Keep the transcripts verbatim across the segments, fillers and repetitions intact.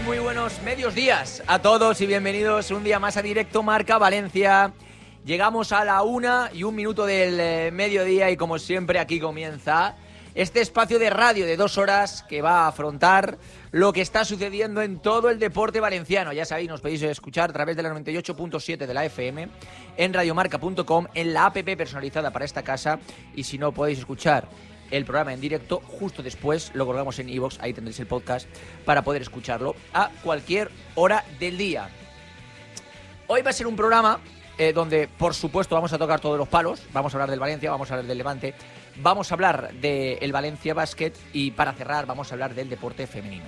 Muy buenos medios días a todos y bienvenidos un día más a Directo Marca Valencia. Llegamos a la una y un minuto del eh, mediodía y como siempre aquí comienza este espacio de radio de dos horas que va a afrontar lo que está sucediendo en todo el deporte valenciano. Ya sabéis, nos podéis escuchar a través de la noventa y ocho punto siete de la F M, en radiomarca punto com, en la app personalizada para esta casa, y si no podéis escuchar el programa en directo, justo después lo colgamos en iVoox, ahí tendréis el podcast para poder escucharlo a cualquier hora del día. Hoy va a ser un programa eh, donde, por supuesto, vamos a tocar todos los palos. Vamos a hablar del Valencia, vamos a hablar del Levante, vamos a hablar del Valencia Basket y, para cerrar, vamos a hablar del deporte femenino.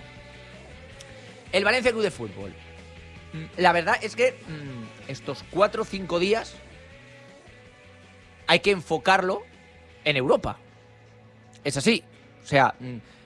El Valencia Club de Fútbol. La verdad es que mmm, estos cuatro o cinco días hay que enfocarlo en Europa. Es así, o sea,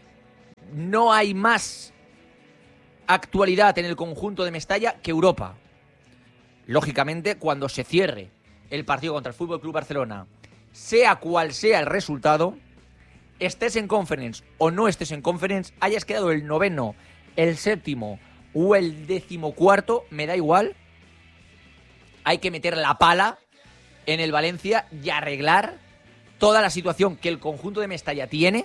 no hay más actualidad en el conjunto de Mestalla que Europa. Lógicamente, cuando se cierre el partido contra el F C Barcelona, sea cual sea el resultado, estés en Conference o no estés en Conference, hayas quedado el noveno, el séptimo o el decimocuarto, me da igual, hay que meter la pala en el Valencia y arreglar toda la situación que el conjunto de Mestalla tiene: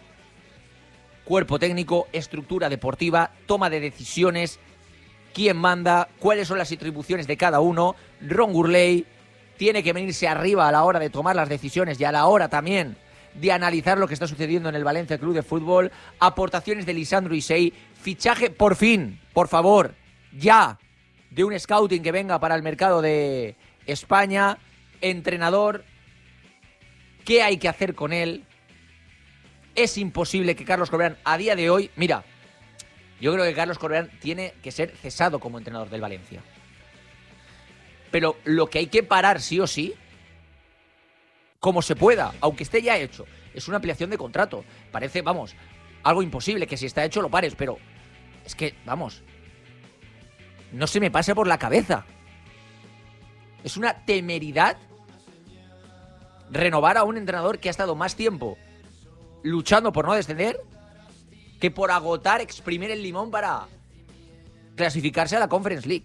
cuerpo técnico, estructura deportiva, toma de decisiones, quién manda, cuáles son las atribuciones de cada uno. Ron Gourlay tiene que venirse arriba a la hora de tomar las decisiones y a la hora también de analizar lo que está sucediendo en el Valencia Club de Fútbol. Aportaciones de Lisandro Isei, fichaje por fin, por favor, ya, de un scouting que venga para el mercado de España, entrenador. ¿Qué hay que hacer con él? Es imposible que Carlos Corberán, a día de hoy... Mira, yo creo que Carlos Corberán tiene que ser cesado como entrenador del Valencia. Pero lo que hay que parar sí o sí, como se pueda, aunque esté ya hecho, es una ampliación de contrato. Parece, vamos, algo imposible, que si está hecho lo pares, pero es que, vamos, no se me pase por la cabeza. Es una temeridad renovar a un entrenador que ha estado más tiempo luchando por no descender que por agotar, exprimir el limón para clasificarse a la Conference League.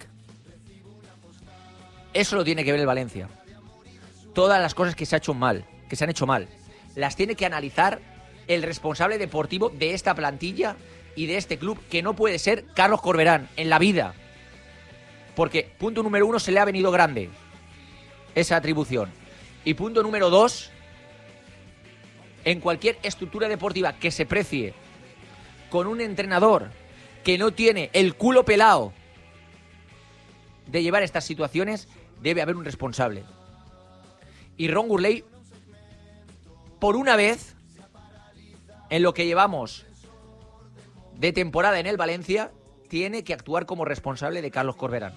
Eso lo tiene que ver el Valencia. Todas las cosas que se ha hecho mal, que se han hecho mal, las tiene que analizar el responsable deportivo de esta plantilla y de este club, que no puede ser Carlos Corberán en la vida. Porque, punto número uno, se le ha venido grande esa atribución. Y punto número dos, en cualquier estructura deportiva que se precie con un entrenador que no tiene el culo pelado de llevar estas situaciones, debe haber un responsable. Y Ron Gourlay, por una vez, en lo que llevamos de temporada en el Valencia, tiene que actuar como responsable de Carlos Corberán.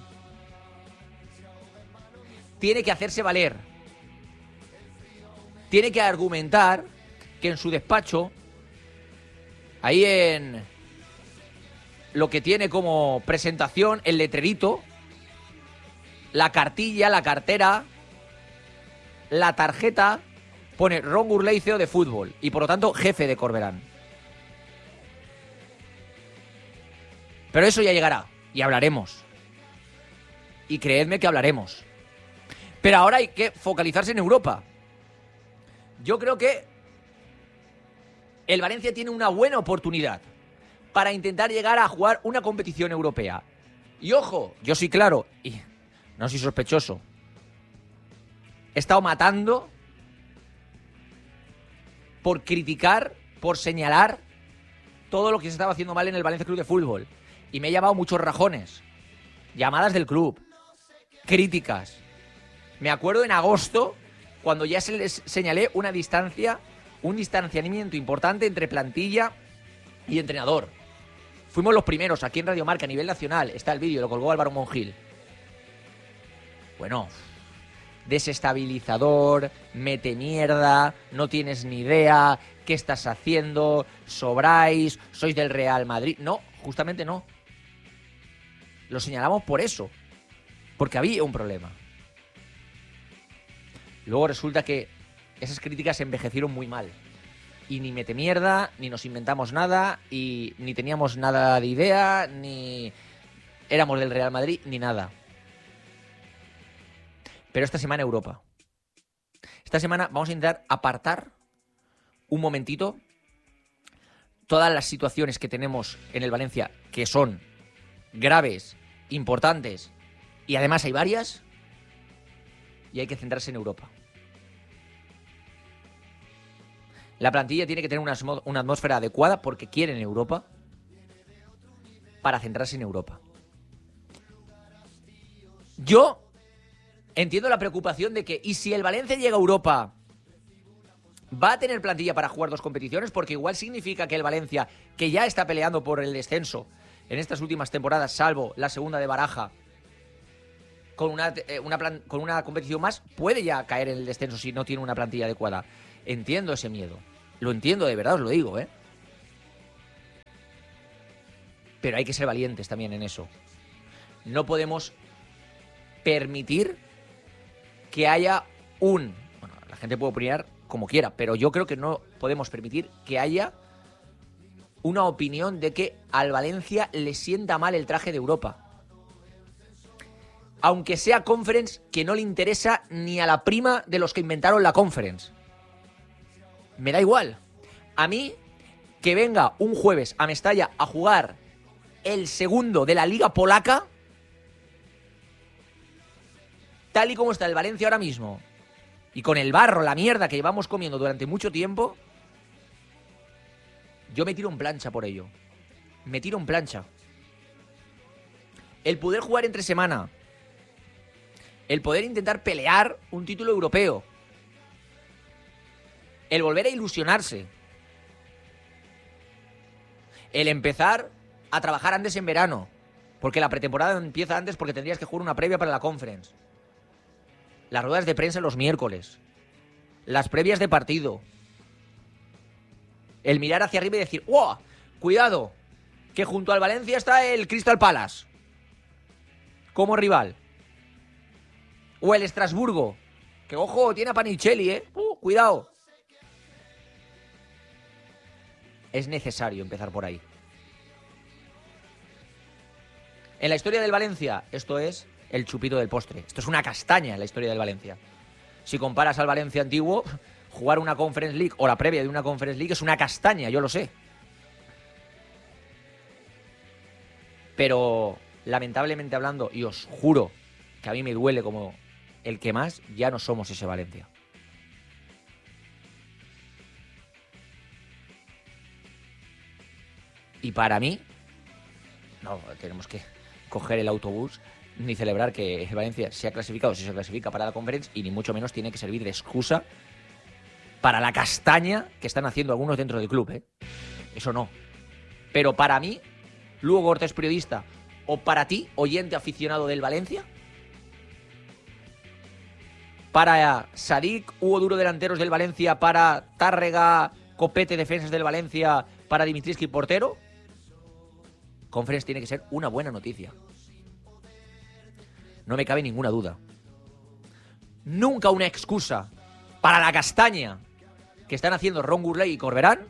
Tiene que hacerse valer. Tiene que argumentar que en su despacho, ahí en lo que tiene como presentación el letrerito, la cartilla, la cartera, la tarjeta, pone Ron Gourlay, C E O de fútbol, y por lo tanto jefe de Corberán. Pero eso ya llegará, y hablaremos. Y creedme que hablaremos. Pero ahora hay que focalizarse en Europa. Yo creo que el Valencia tiene una buena oportunidad para intentar llegar a jugar una competición europea. Y ojo, yo soy claro, y no soy sospechoso, he estado matando por criticar, por señalar todo lo que se estaba haciendo mal en el Valencia Club de Fútbol. Y me he llevado muchos rajones, llamadas del club, críticas. Me acuerdo en agosto, cuando ya se les señalé una distancia, un distanciamiento importante entre plantilla y entrenador. Fuimos los primeros aquí en Radio Marca a nivel nacional. Está el vídeo, lo colgó Álvaro Monjil. Bueno, desestabilizador, mete mierda, no tienes ni idea, ¿qué estás haciendo? ¿Sobráis? ¿Sois del Real Madrid? No, justamente no. Lo señalamos por eso, porque había un problema. Luego resulta que esas críticas se envejecieron muy mal. Y ni mete mierda, ni nos inventamos nada, y ni teníamos nada de idea, ni éramos del Real Madrid, ni nada. Pero esta semana Europa. Esta semana vamos a intentar apartar un momentito todas las situaciones que tenemos en el Valencia, que son graves, importantes, y además hay varias, y hay que centrarse en Europa. La plantilla tiene que tener una, una atmósfera adecuada porque quieren Europa para centrarse en Europa. Yo entiendo la preocupación de que, ¿y si el Valencia llega a Europa, va a tener plantilla para jugar dos competiciones? Porque igual significa que el Valencia, que ya está peleando por el descenso en estas últimas temporadas, salvo la segunda de Baraja, con una, eh, una plan, con una competición más, puede ya caer en el descenso si no tiene una plantilla adecuada. Entiendo ese miedo. Lo entiendo, de verdad os lo digo, ¿eh? Pero hay que ser valientes también en eso. No podemos permitir que haya un... Bueno, la gente puede opinar como quiera, pero yo creo que no podemos permitir que haya una opinión de que al Valencia le sienta mal el traje de Europa. Aunque sea Conference, que no le interesa ni a la prima de los que inventaron la Conference. Me da igual. A mí, que venga un jueves a Mestalla a jugar el segundo de la Liga Polaca, tal y como está el Valencia ahora mismo, y con el barro, la mierda que llevamos comiendo durante mucho tiempo, yo me tiro en plancha por ello. Me tiro en plancha. El poder jugar entre semana, el poder intentar pelear un título europeo, el volver a ilusionarse, el empezar a trabajar antes en verano, porque la pretemporada empieza antes porque tendrías que jugar una previa para la Conference, las ruedas de prensa los miércoles, las previas de partido, el mirar hacia arriba y decir, ¡wow! Cuidado, que junto al Valencia está el Crystal Palace como rival, o el Estrasburgo, que ojo, tiene a Panicelli, ¿eh? Uh, cuidado. Es necesario empezar por ahí. En la historia del Valencia, esto es el chupito del postre. Esto es una castaña en la historia del Valencia. Si comparas al Valencia antiguo, jugar una Conference League o la previa de una Conference League es una castaña, yo lo sé. Pero, lamentablemente hablando, y os juro que a mí me duele como el que más, ya no somos ese Valencia. Y para mí, no, tenemos que coger el autobús ni celebrar que el Valencia se ha clasificado, si se clasifica para la Conference, y ni mucho menos tiene que servir de excusa para la castaña que están haciendo algunos dentro del club, ¿eh? Eso no. Pero para mí, Lugo Cortés, periodista, o para ti, oyente aficionado del Valencia, para Sadik, Hugo Duro, delanteros del Valencia, para Tárrega, Copete, defensas del Valencia, para Dimitrievski, portero, Conference tiene que ser una buena noticia. No me cabe ninguna duda. Nunca una excusa para la castaña que están haciendo Ron Gurley y Corberán.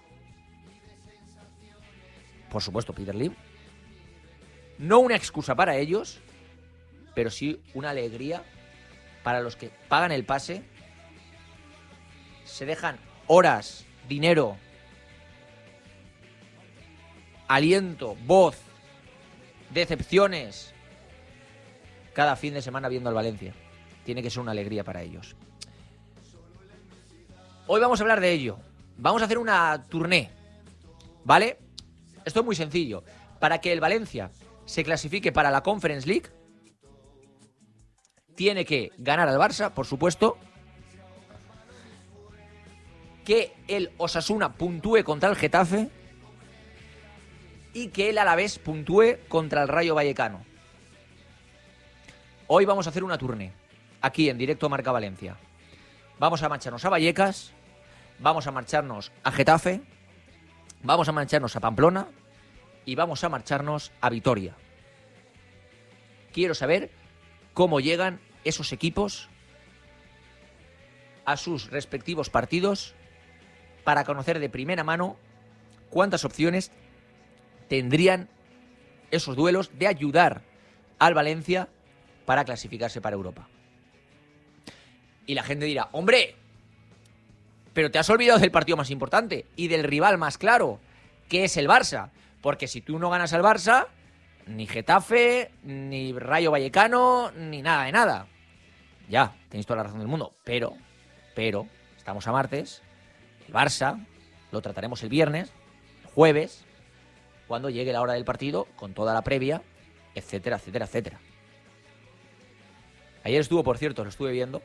Por supuesto, Peter Lim. No una excusa para ellos, pero sí una alegría para los que pagan el pase, se dejan horas, dinero, aliento, voz, decepciones cada fin de semana viendo al Valencia. Tiene que ser una alegría para ellos. Hoy vamos a hablar de ello. Vamos a hacer una tournée, ¿vale? Esto es muy sencillo. Para que el Valencia se clasifique para la Conference League, tiene que ganar al Barça, por supuesto, que el Osasuna puntúe contra el Getafe y que el Alavés puntúe contra el Rayo Vallecano. Hoy vamos a hacer una tournée, aquí en directo Marca Valencia. Vamos a marcharnos a Vallecas, vamos a marcharnos a Getafe, vamos a marcharnos a Pamplona y vamos a marcharnos a Vitoria. Quiero saber cómo llegan esos equipos a sus respectivos partidos para conocer de primera mano cuántas opciones tendrían esos duelos de ayudar al Valencia para clasificarse para Europa. Y la gente dirá, hombre, pero te has olvidado del partido más importante y del rival más claro, que es el Barça. Porque si tú no ganas al Barça, ni Getafe, ni Rayo Vallecano, ni nada de nada. Ya, tenéis toda la razón del mundo. Pero, pero, estamos a martes, el Barça lo trataremos el viernes, el jueves, cuando llegue la hora del partido, con toda la previa, etcétera, etcétera, etcétera. Ayer estuvo, por cierto, lo estuve viendo,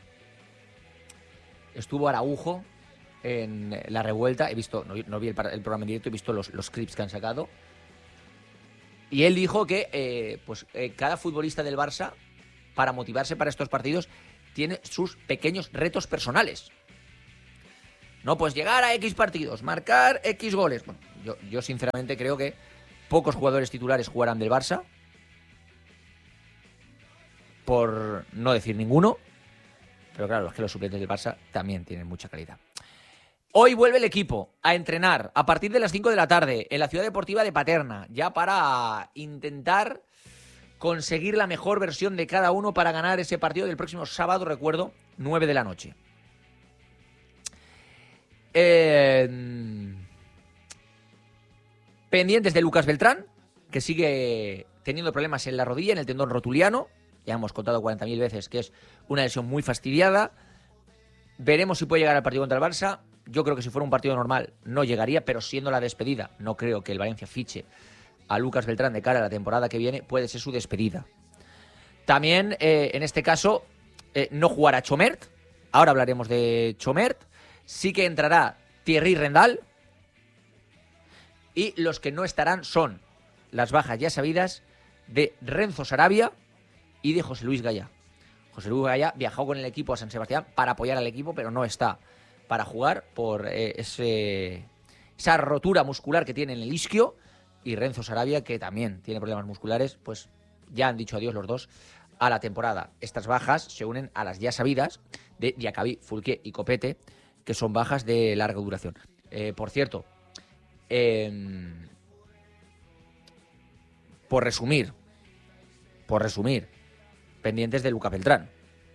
estuvo Araujo en La Revuelta, he visto, no, no vi el, el programa en directo, he visto los, los clips que han sacado, y él dijo que eh, pues eh, cada futbolista del Barça, para motivarse para estos partidos, tiene sus pequeños retos personales. No, pues llegar a X partidos, marcar X goles. Bueno, yo, yo sinceramente creo que pocos jugadores titulares jugarán del Barça, por no decir ninguno, pero claro, es que los suplentes del Barça también tienen mucha calidad. Hoy vuelve el equipo a entrenar a partir de las cinco de la tarde en la Ciudad Deportiva de Paterna, ya para intentar conseguir la mejor versión de cada uno para ganar ese partido del próximo sábado, recuerdo, nueve de la noche. Eh, pendientes de Lucas Beltrán, que sigue teniendo problemas en la rodilla, en el tendón rotuliano. Ya hemos contado cuarenta mil veces que es una lesión muy fastidiada. Veremos si puede llegar al partido contra el Barça. Yo creo que si fuera un partido normal no llegaría, pero siendo la despedida, no creo que el Valencia fiche a Lucas Beltrán de cara a la temporada que viene, puede ser su despedida. También, eh, en este caso, eh, no jugará Chomert. Ahora hablaremos de Chomert. Sí que entrará Thierry Rendal. Y los que no estarán son las bajas ya sabidas de Renzo Sarabia y de José Luis Gaya. José Luis Gaya viajó con el equipo a San Sebastián para apoyar al equipo, pero no está para jugar por eh, ese, esa rotura muscular que tiene en el isquio. Y Renzo Sarabia, que también tiene problemas musculares, pues ya han dicho adiós los dos a la temporada. Estas bajas se unen a las ya sabidas de Diacabí, Fulquier y Copete, que son bajas de larga duración. Eh, por cierto, eh, por resumir, por resumir, pendientes de Lucas Beltrán.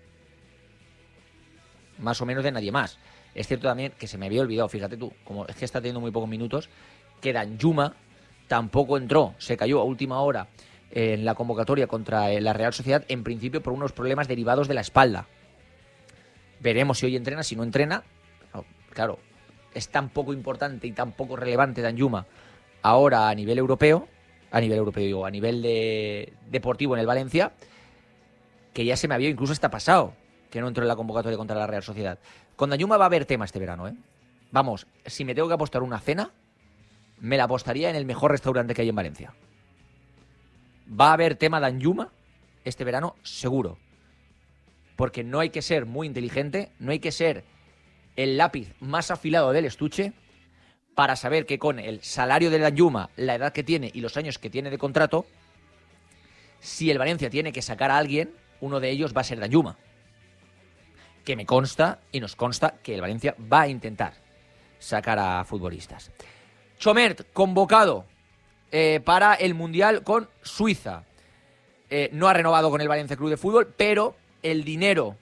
Más o menos de nadie más. Es cierto también que se me había olvidado, fíjate tú, como es que está teniendo muy pocos minutos, que Danjuma tampoco entró, se cayó a última hora en la convocatoria contra la Real Sociedad, en principio por unos problemas derivados de la espalda. Veremos si hoy entrena, si no entrena. Claro, es tan poco importante y tan poco relevante Danjuma ahora a nivel europeo, a nivel europeo digo, a nivel de deportivo en el Valencia, que ya se me había incluso hasta pasado que no entró en la convocatoria contra la Real Sociedad. Con Danjuma va a haber tema este verano, ¿eh? Vamos, si me tengo que apostar una cena, me la apostaría en el mejor restaurante que hay en Valencia. Va a haber tema Danjuma este verano, seguro. Porque no hay que ser muy inteligente, no hay que ser el lápiz más afilado del estuche para saber que con el salario de Danjuma, la edad que tiene y los años que tiene de contrato, si el Valencia tiene que sacar a alguien, uno de ellos va a ser Danjuma. Que me consta y nos consta que el Valencia va a intentar sacar a futbolistas. Chomert, convocado eh, para el Mundial con Suiza. Eh, no ha renovado con el Valencia Club de Fútbol, pero el dinero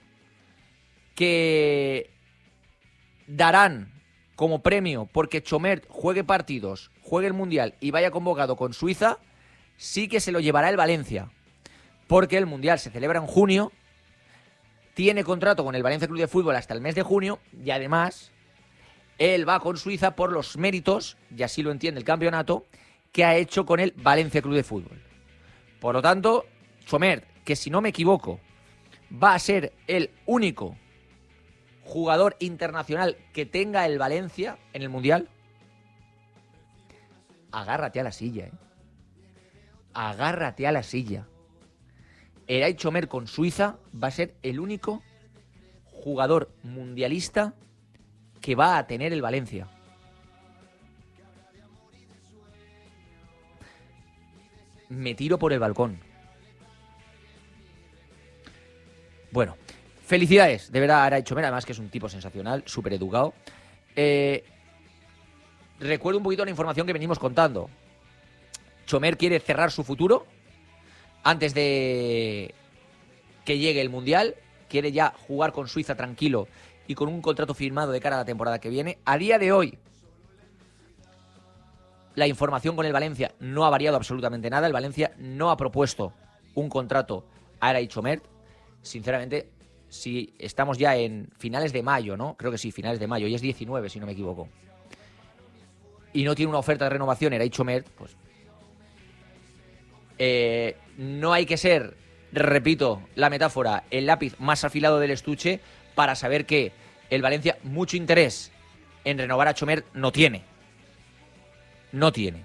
que darán como premio porque Chomert juegue partidos, juegue el Mundial y vaya convocado con Suiza, sí que se lo llevará el Valencia. Porque el Mundial se celebra en junio, tiene contrato con el Valencia Club de Fútbol hasta el mes de junio y además él va con Suiza por los méritos, y así lo entiende el campeonato, que ha hecho con el Valencia Club de Fútbol. Por lo tanto, Chomert, que si no me equivoco, va a ser el único jugador internacional que tenga el Valencia en el Mundial. Agárrate a la silla, ¿eh? Agárrate a la silla. Eray Chomert con Suiza va a ser el único jugador mundialista que va a tener el Valencia. Me tiro por el balcón. Bueno, felicidades, de verdad, a Eray Chomert, además que es un tipo sensacional, súper educado. Eh, recuerdo un poquito la información que venimos contando. Txomer quiere cerrar su futuro antes de que llegue el Mundial. Quiere ya jugar con Suiza tranquilo y con un contrato firmado de cara a la temporada que viene. A día de hoy, la información con el Valencia no ha variado absolutamente nada. El Valencia no ha propuesto un contrato a Eray Txomer. Sinceramente, si estamos ya en finales de mayo, ¿no? Creo que sí, finales de mayo. Y es diecinueve, si no me equivoco. Y no tiene una oferta de renovación Eray Txomer, pues... Eh, no hay que ser, repito la metáfora, el lápiz más afilado del estuche para saber que el Valencia mucho interés en renovar a Txomer no tiene. No tiene.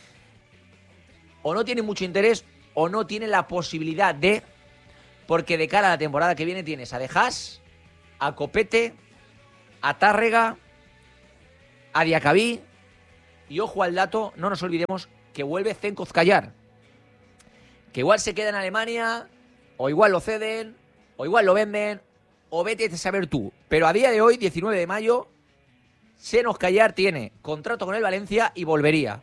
O no tiene mucho interés o no tiene la posibilidad de... Porque de cara a la temporada que viene tienes a De Haas, a Copete, a Tárrega, a Diacabí y ojo al dato, no nos olvidemos que vuelve Zenko Zkayar, que igual se queda en Alemania, o igual lo ceden, o igual lo venden, o vete a saber tú. Pero a día de hoy, diecinueve de mayo, Zenko Zkayar tiene contrato con el Valencia y volvería.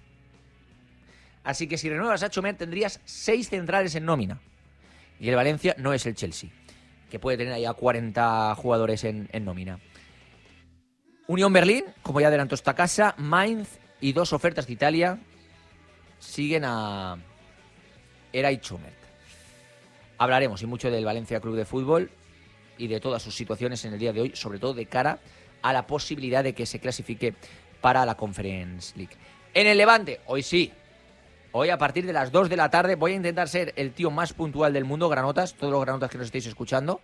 Así que si renuevas a Txomer tendrías seis centrales en nómina. Y el Valencia no es el Chelsea, que puede tener ahí a cuarenta jugadores en, en nómina. Unión Berlín, como ya adelantó esta casa, Mainz y dos ofertas de Italia siguen a Eray Txomer. Hablaremos y mucho del Valencia Club de Fútbol y de todas sus situaciones en el día de hoy, sobre todo de cara a la posibilidad de que se clasifique para la Conference League. En el Levante, hoy sí, hoy a partir de las dos de la tarde voy a intentar ser el tío más puntual del mundo, granotas, todos los granotas que nos estéis escuchando,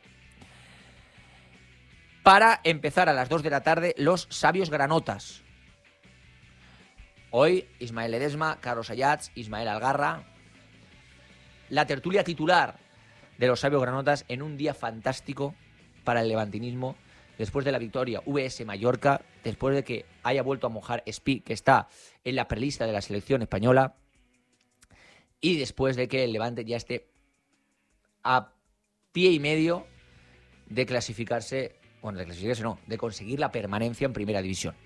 para empezar a las dos de la tarde los sabios granotas. Hoy Ismael Ledesma, Carlos Ayats, Ismael Algarra, la tertulia titular de los sabios granotas en un día fantástico para el levantinismo, después de la victoria V S Mallorca, después de que haya vuelto a mojar Espi, que está en la prelista de la selección española, y después de que el Levante ya esté a pie y medio de clasificarse, bueno, de clasificarse no, de conseguir la permanencia en Primera División.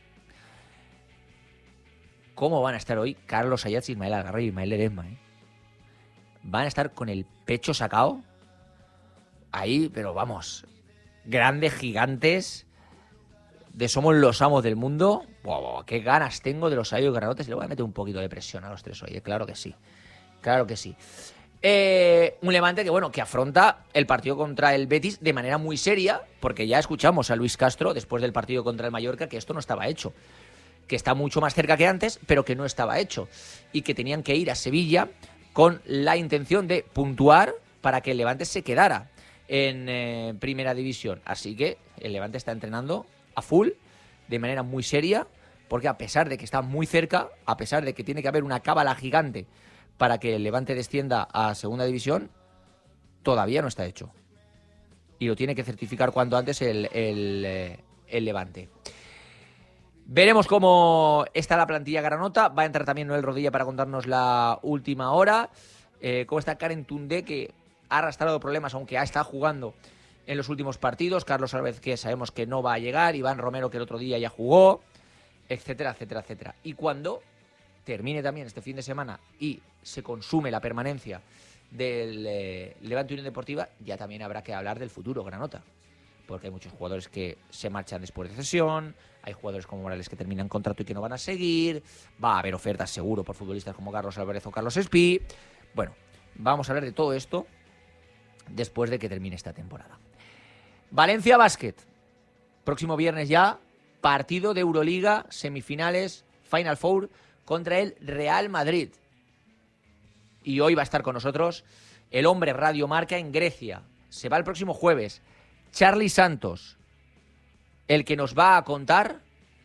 ¿Cómo van a estar hoy Carlos Ayats, Ismael Algarra y Ismael Ledesma, eh? Van a estar con el pecho sacado ahí, pero vamos, grandes, gigantes, de somos los amos del mundo. Wow, qué ganas tengo de los sabios granotes. Le voy a meter un poquito de presión a los tres hoy, ¿eh? Claro que sí. Claro que sí. Eh, un Levante que, bueno, que afronta el partido contra el Betis de manera muy seria, porque ya escuchamos a Luis Castro después del partido contra el Mallorca que esto no estaba hecho, que está mucho más cerca que antes, pero que no estaba hecho, y que tenían que ir a Sevilla con la intención de puntuar para que el Levante se quedara en eh, Primera División. Así que el Levante está entrenando a full, de manera muy seria, porque a pesar de que está muy cerca, a pesar de que tiene que haber una cábala gigante para que el Levante descienda a Segunda División, todavía no está hecho. Y lo tiene que certificar cuanto antes el, el, eh, el Levante. Veremos cómo está la plantilla granota. Va a entrar también Noel Rodilla para contarnos la última hora. Eh, cómo está Karen Tundé, que ha arrastrado problemas, aunque ha estado jugando en los últimos partidos. Carlos Álvarez, que sabemos que no va a llegar. Iván Romero, que el otro día ya jugó. Etcétera, etcétera, etcétera. Y cuando termine también este fin de semana y se consume la permanencia del eh, Levante Unión Deportiva, ya también habrá que hablar del futuro granota, porque hay muchos jugadores que se marchan después de cesión, hay jugadores como Morales que terminan contrato y que no van a seguir, va a haber ofertas seguro por futbolistas como Carlos Álvarez o Carlos Espí. Bueno, vamos a hablar de todo esto después de que termine esta temporada. Valencia Basket, próximo viernes ya, partido de Euroliga, semifinales, Final Four contra el Real Madrid. Y hoy va a estar con nosotros el hombre Radio Marca en Grecia. Se va el próximo jueves. Charly Santos, el que nos va a contar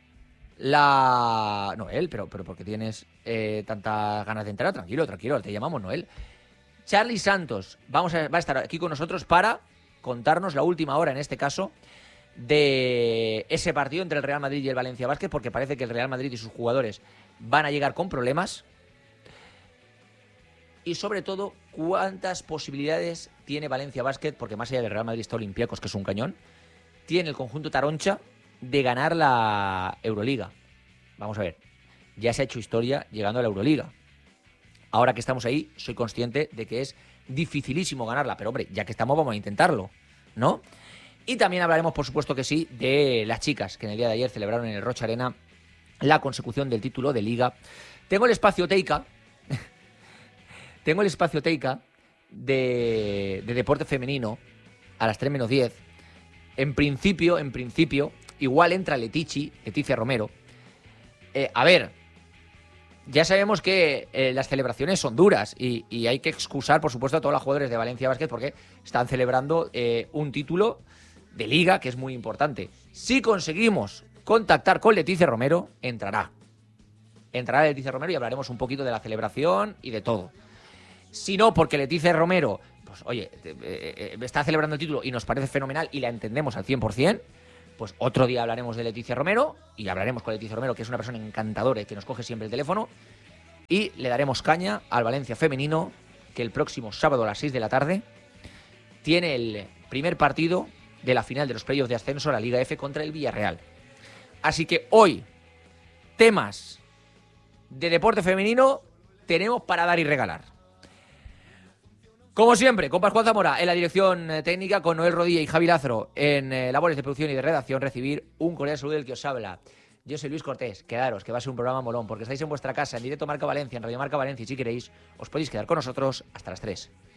la... No, él, pero, pero porque tienes eh, tantas ganas de entrar. Tranquilo, tranquilo, te llamamos Noel. Charly Santos vamos a, va a estar aquí con nosotros para contarnos la última hora, en este caso, de ese partido entre el Real Madrid y el Valencia Basket, porque parece que el Real Madrid y sus jugadores van a llegar con problemas. Y sobre todo, cuántas posibilidades tiene Valencia Basket, porque más allá del Real Madrid está Olympiacos, que es un cañón, tiene el conjunto Taroncha de ganar la Euroliga. vamos a ver, ya se ha hecho historia llegando a la Euroliga. Ahora que estamos ahí, soy consciente de que es dificilísimo ganarla, pero hombre, ya que estamos vamos a intentarlo, ¿no? Y también hablaremos, por supuesto que sí, de las chicas que en el día de ayer celebraron en el Rocha Arena la consecución del título de Liga. Tengo el espacio Teica, tengo el espacio Teica de, de deporte femenino a las tres menos diez. En principio, en principio, igual entra Letici, Leticia Romero. Eh, a ver, ya sabemos que eh, las celebraciones son duras y, y hay que excusar, por supuesto, a todos los jugadores de Valencia Basket porque están celebrando eh, un título de Liga que es muy importante. Si conseguimos contactar con Leticia Romero, entrará. Entrará Leticia Romero y hablaremos un poquito de la celebración y de todo. Si no, porque Leticia Romero, pues oye, eh, eh, está celebrando el título y nos parece fenomenal y la entendemos al cien por ciento, pues otro día hablaremos de Leticia Romero y hablaremos con Leticia Romero, que es una persona encantadora y que nos coge siempre el teléfono, y le daremos caña al Valencia femenino, que el próximo sábado a las seis de la tarde tiene el primer partido de la final de los playoffs de ascenso a la Liga F contra el Villarreal. Así que hoy, temas de deporte femenino tenemos para dar y regalar. Como siempre, con Pascual Zamora en la dirección técnica, con Noel Rodilla y Javi Lázaro en eh, labores de producción y de redacción, recibir un cordial saludo del que os habla. Yo soy Luis Cortés, quedaros, que va a ser un programa molón, porque estáis en vuestra casa, en directo Marca Valencia, en Radio Marca Valencia, y si queréis, os podéis quedar con nosotros hasta las tres.